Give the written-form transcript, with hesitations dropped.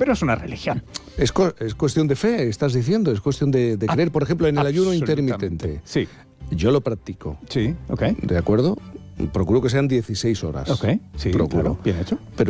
pero es una religión. Es cuestión de fe, estás diciendo, es cuestión de creer. Por ejemplo, en el ayuno intermitente. Sí. Yo lo practico. Sí, ok. ¿De acuerdo? Procuro que sean 16 horas. Ok, sí, Procuro. claro, bien hecho. Pero